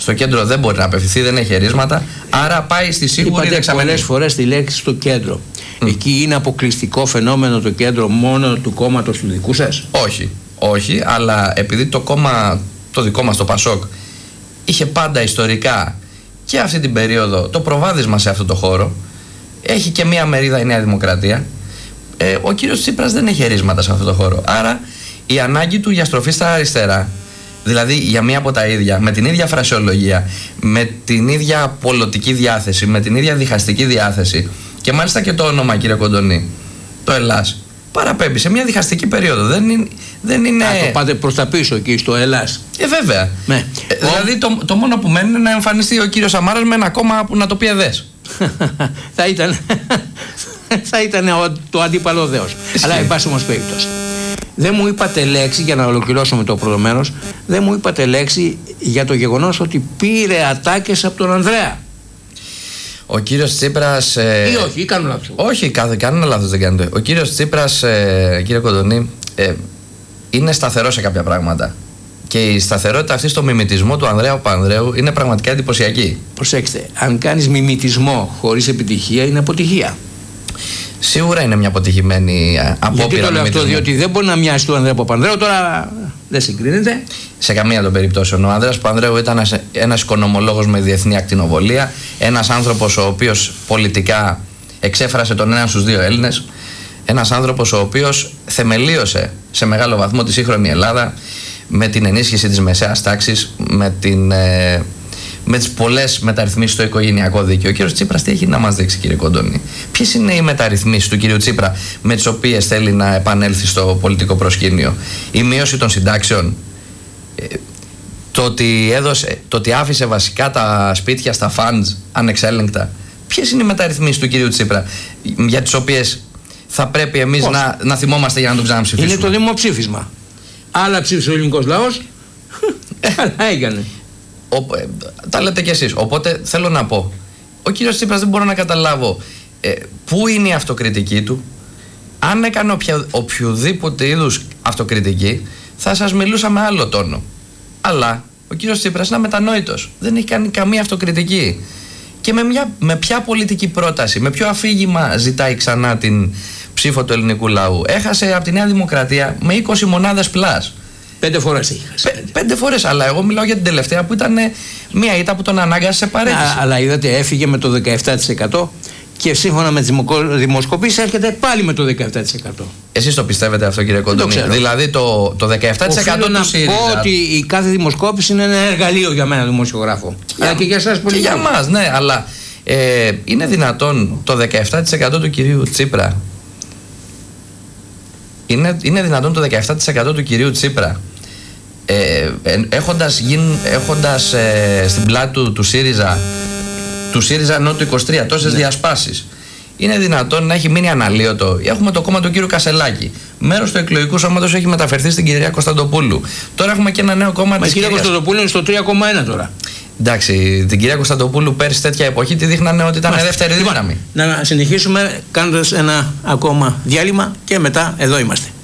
Στο κέντρο δεν μπορεί να απευθυνθεί, δεν έχει ερίσματα. Άρα πάει στη σίγουρη δεξαμενή. Πολλές φορές τη λέξη στο κέντρο. Εκεί είναι αποκλειστικό φαινόμενο το κέντρο μόνο του κόμματος του δικού σας? Όχι, αλλά επειδή το κόμμα το δικό μας, το Πασόκ, είχε πάντα ιστορικά και αυτή την περίοδο το προβάδισμα σε αυτό το χώρο, έχει και μία μερίδα η Νέα Δημοκρατία, ο κύριος Τσίπρας δεν έχει ερίσματα σε αυτό το χώρο. Άρα η ανάγκη του για στροφή στα αριστερά, δηλαδή για μία από τα ίδια, με την ίδια φρασιολογία, με την ίδια πολιτική διάθεση, με την ίδια διχαστική διάθεση, και μάλιστα και το όνομα, κύριε Κοντονή, το Ελλάς, παραπέμπει σε μια διχαστική περίοδο. Δεν είναι. Το πάτε προς τα πίσω εκεί στο Ελλάς. Βέβαια. Ναι. Δηλαδή το μόνο που μένει είναι να εμφανιστεί ο κύριος Σαμάρας με ένα κόμμα που να το πει εδές. θα ήταν το αντίπαλο δέος. Αλλά εν πάση όμως περιπτώσει, δεν μου είπατε λέξη, για να ολοκληρώσουμε το πρώτο μέρος, δεν μου είπατε λέξη για το γεγονός ότι πήρε ατάκες από τον Ανδρέα. Ο κύριος Τσίπρας. Ή όχι, ή κάνω λάθος? Όχι, κανένα λάθος δεν κάνετε. Ο κύριος Τσίπρας, κύριε Κοντονή, είναι σταθερός σε κάποια πράγματα. Και η σταθερότητα αυτή στο μιμητισμό του Ανδρέα Παπανδρέου είναι πραγματικά εντυπωσιακή. Προσέξτε, αν κάνεις μιμητισμό χωρίς επιτυχία, είναι αποτυχία. Σίγουρα είναι μια αποτυχημένη απόπειρα. Γιατί το λέω αυτό? Διότι δεν μπορεί να μοιάσει του Ανδρέα Παπανδρέου, τώρα δεν συγκρίνεται. Σε καμία των περιπτώσεων. Ο Ανδρέας Παπανδρέου ήταν ένας οικονομολόγος με διεθνή ακτινοβολία, ένας άνθρωπος ο οποίος πολιτικά εξέφρασε τον έναν στους δύο Έλληνες, ένας άνθρωπος ο οποίος θεμελίωσε σε μεγάλο βαθμό τη σύγχρονη Ελλάδα με την ενίσχυση της μεσαίας τάξης, με τις πολλές μεταρρυθμίσεις στο οικογενειακό δίκαιο. Ο κύριος Τσίπρας τι έχει να μας δείξει, κύριε Κοντονή? Ποιες είναι οι μεταρρυθμίσεις του κύριου Τσίπρα με τις οποίες θέλει να επανέλθει στο πολιτικό προσκήνιο? Η μείωση των συντάξεων, το ότι άφησε βασικά τα σπίτια στα funds ανεξέλεγκτα. Ποιες είναι οι μεταρρυθμίσεις του κύριου Τσίπρα για τις οποίες θα πρέπει εμείς να θυμόμαστε για να τον ξαναψηφίσουμε? Είναι το δημοψήφισμα. Άλλα ψήφισε ο ελληνικός λαός, αλλά έκανε. Τα λέτε κι εσείς. Οπότε θέλω να πω, ο κύριος Τσίπρας δεν μπορώ να καταλάβω πού είναι η αυτοκριτική του. Αν έκανε οποιοδήποτε είδους αυτοκριτική, θα σας μιλούσα με άλλο τόνο. Αλλά ο κύριος Τσίπρας είναι αμετανόητος. Δεν έχει κάνει καμία αυτοκριτική. Και με ποια πολιτική πρόταση, με ποιο αφήγημα ζητάει ξανά την ψήφο του ελληνικού λαού? Έχασε από τη Νέα Δημοκρατία με 20 μονάδες πλάς. 5 φορές έχει χάσει. 5 φορές, αλλά εγώ μιλάω για την τελευταία που ήταν μια ήττα που τον ανάγκασε σε παρέτηση. Αλλά είδατε, έφυγε με το 17% και σύμφωνα με τις δημοσκοπήσεις έρχεται πάλι με το 17%. Εσείς το πιστεύετε αυτό, κύριε Κοντονή? Δηλαδή το 17% του ΣΥΡΙΖΑ. Πω ότι η κάθε δημοσκόπηση είναι ένα εργαλείο για μένα, δημοσιογράφο. Αλλά και για εσάς πολύ. Και για μας, ναι, αλλά είναι δυνατόν το 17% του κυρίου Τσίπρα? Είναι δυνατόν το 17% του κυρίου Τσίπρα έχοντας στην πλάτη του ΣΥΡΙΖΑ ενώ του 23 τόσες διασπάσεις, είναι δυνατόν να έχει μείνει αναλύωτο? Έχουμε το κόμμα του κύριου Κασελάκη. Μέρος του εκλογικού σώματος έχει μεταφερθεί στην κυρία Κωνσταντοπούλου. Τώρα έχουμε και ένα νέο κόμμα της κυρίας Κωνσταντοπούλου, είναι στο 3,1 τώρα. Εντάξει, την κυρία Κωνσταντοπούλου πέρυσι τέτοια εποχή τη δείχνανε ότι ήταν δεύτερη δύναμη. Να συνεχίσουμε κάνοντας ένα ακόμα διάλειμμα και μετά εδώ είμαστε.